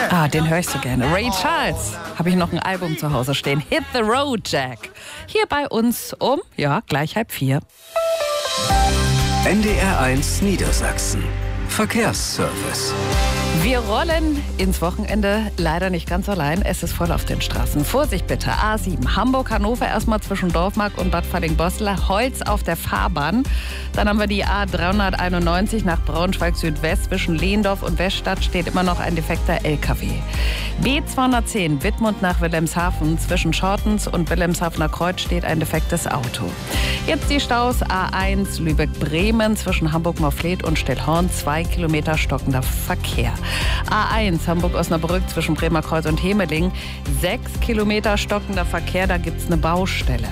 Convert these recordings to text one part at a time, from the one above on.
Den höre ich so gerne. Ray Charles, habe ich noch ein Album zu Hause stehen. Hit the Road, Jack. Hier bei uns gleich 3:30. NDR1 Niedersachsen. Verkehrsservice. Wir rollen ins Wochenende, leider nicht ganz allein. Es ist voll auf den Straßen. Vorsicht bitte, A7, Hamburg-Hannover erstmal zwischen Dorfmark und Bad Falling-Bostel, Holz auf der Fahrbahn. Dann haben wir die A391 nach Braunschweig-Südwest zwischen Lehndorf und Weststadt steht immer noch ein defekter LKW. B210 Wittmund nach Wilhelmshaven zwischen Schortens und Wilhelmshavener Kreuz steht ein defektes Auto. Jetzt die Staus A1 Lübeck-Bremen zwischen Hamburg-Morfleet und Stellhorn, 2 Kilometer stockender Verkehr. A1 Hamburg-Osnabrück zwischen Bremer Kreuz und Hemeling, 6 Kilometer stockender Verkehr, da gibt's eine Baustelle.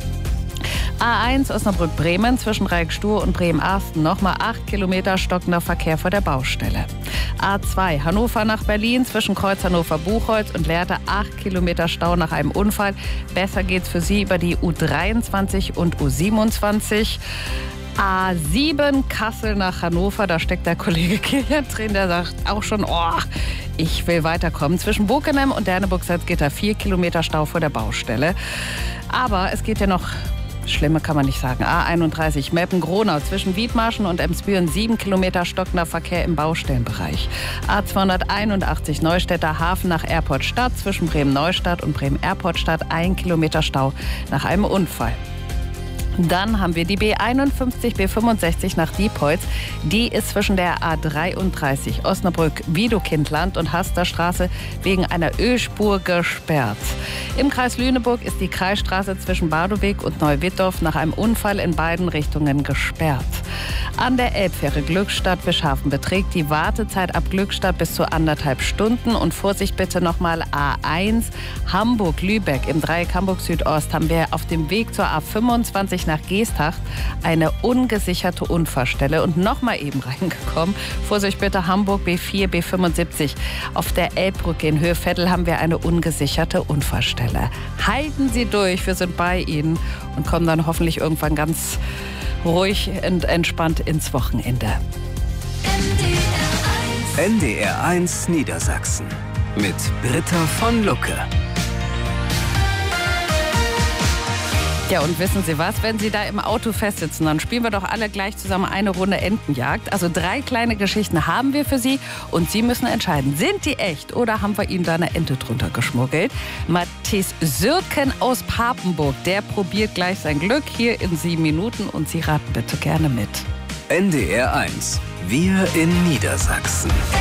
A1 Osnabrück-Bremen zwischen Reik-Stur und Bremen-Arsten nochmal 8 Kilometer stockender Verkehr vor der Baustelle. A2 Hannover nach Berlin zwischen Kreuz Hannover-Buchholz und Lehrte 8 Kilometer Stau nach einem Unfall. Besser geht's für Sie über die U23 und U27. A7 Kassel nach Hannover, da steckt der Kollege Kilian drin, der sagt auch schon, ich will weiterkommen. Zwischen Bokenem und Derneburg-Salzgitter 4 Kilometer Stau vor der Baustelle. Aber es geht ja noch schlimmer, kann man nicht sagen. A31 Meppen-Gronau zwischen Wiedmarschen und Emsbüren 7 Kilometer stockender Verkehr im Baustellenbereich. A281 Neustädter Hafen nach Erpoltstadt zwischen Bremen-Neustadt und Bremen-Erpoltstadt 1 Kilometer Stau nach einem Unfall. Dann haben wir die B51, B65 nach Diepholz. Die ist zwischen der A33 Osnabrück-Wiedokindland und Hasterstraße wegen einer Ölspur gesperrt. Im Kreis Lüneburg ist die Kreisstraße zwischen Badoweg und Neuwittorf nach einem Unfall in beiden Richtungen gesperrt. An der Elbfähre Glückstadt-Bischhafen beträgt die Wartezeit ab Glückstadt bis zu 1,5 Stunden. Und Vorsicht bitte nochmal A1 Hamburg-Lübeck im Dreieck Hamburg-Südost haben wir auf dem Weg zur A25 nach Geesthacht eine ungesicherte Unfallstelle und nochmal eben reingekommen. Vorsicht bitte Hamburg B4, B75. Auf der Elbbrücke in Höhe Vettel haben wir eine ungesicherte Unfallstelle. Halten Sie durch, wir sind bei Ihnen und kommen dann hoffentlich irgendwann ganz ruhig und entspannt ins Wochenende. NDR1 Niedersachsen mit Britta von Lucke. Ja, und wissen Sie was? Wenn Sie da im Auto festsitzen, dann spielen wir doch alle gleich zusammen eine Runde Entenjagd. Also 3 kleine Geschichten haben wir für Sie und Sie müssen entscheiden, sind die echt oder haben wir Ihnen da eine Ente drunter geschmuggelt? Matthias Sürken aus Papenburg, der probiert gleich sein Glück hier in 7 Minuten und Sie raten bitte gerne mit. NDR1, wir in Niedersachsen.